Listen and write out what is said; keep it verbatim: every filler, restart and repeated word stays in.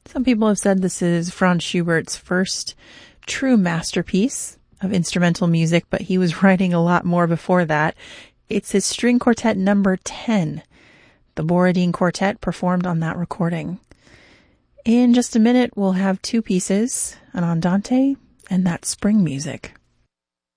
Some people have said this is Franz Schubert's first true masterpiece of instrumental music, but he was writing a lot more before that. It's his string quartet number ten. The Borodin Quartet performed on that recording. In just a minute, we'll have two pieces, an andante and that spring music.